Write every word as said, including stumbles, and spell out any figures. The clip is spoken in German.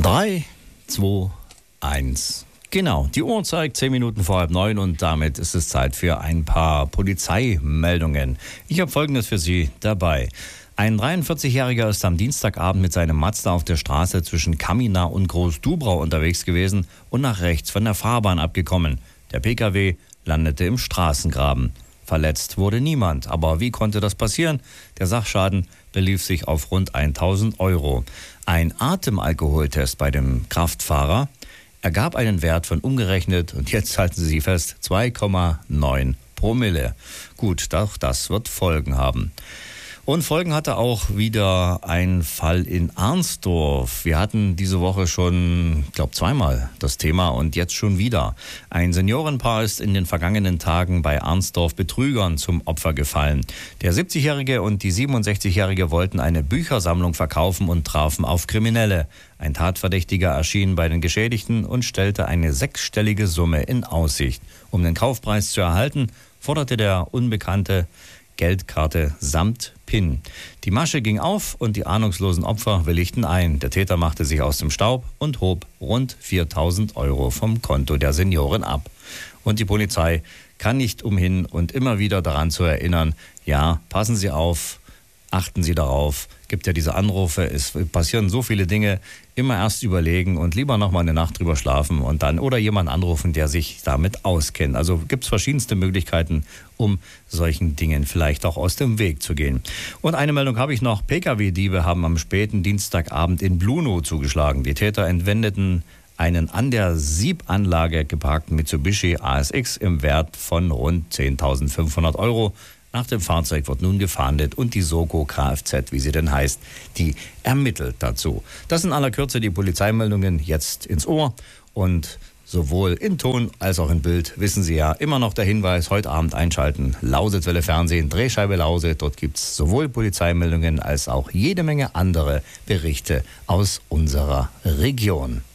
drei, zwei, eins. Genau, die Uhr zeigt zehn Minuten vor halb neun und damit ist es Zeit für ein paar Polizeimeldungen. Ich habe Folgendes für Sie dabei. Ein dreiundvierzigjähriger ist am Dienstagabend mit seinem Mazda auf der Straße zwischen Kamina und Groß-Dubrau unterwegs gewesen und nach rechts von der Fahrbahn abgekommen. Der Pkw landete im Straßengraben. Verletzt wurde niemand. Aber wie konnte das passieren? Der Sachschaden belief sich auf rund tausend Euro. Ein Atemalkoholtest bei dem Kraftfahrer ergab einen Wert von umgerechnet, und jetzt halten Sie sich fest, zwei Komma neun Promille. Gut, auch das wird Folgen haben. Und Folgen hatte auch wieder ein Fall in Arnsdorf. Wir hatten diese Woche schon, ich glaube, zweimal das Thema und jetzt schon wieder. Ein Seniorenpaar ist in den vergangenen Tagen bei Arnsdorf Betrügern zum Opfer gefallen. Der siebzigjährige und die siebenundsechzigjährige wollten eine Büchersammlung verkaufen und trafen auf Kriminelle. Ein Tatverdächtiger erschien bei den Geschädigten und stellte eine sechsstellige Summe in Aussicht. Um den Kaufpreis zu erhalten, forderte der Unbekannte Geldkarte samt PIN. Die Masche ging auf und die ahnungslosen Opfer willigten ein. Der Täter machte sich aus dem Staub und hob rund viertausend Euro vom Konto der Senioren ab. Und die Polizei kann nicht umhin und immer wieder daran zu erinnern, ja, passen Sie auf, achten Sie darauf, gibt ja diese Anrufe, es passieren so viele Dinge, immer erst überlegen und lieber noch mal eine Nacht drüber schlafen und dann oder jemanden anrufen, der sich damit auskennt. Also gibt es verschiedenste Möglichkeiten, um solchen Dingen vielleicht auch aus dem Weg zu gehen. Und eine Meldung habe ich noch. Pkw-Diebe haben am späten Dienstagabend in Blunow zugeschlagen. Die Täter entwendeten einen an der Siebanlage geparkten Mitsubishi A S X im Wert von rund zehntausendfünfhundert Euro. Nach dem Fahrzeug wird nun gefahndet und die Soko Kfz, wie sie denn heißt, die ermittelt dazu. Das in aller Kürze die Polizeimeldungen jetzt ins Ohr und sowohl in Ton als auch in Bild wissen Sie ja immer noch der Hinweis, heute Abend einschalten, Lausitzwelle Fernsehen, Drehscheibe Lausitz, dort gibt es sowohl Polizeimeldungen als auch jede Menge andere Berichte aus unserer Region.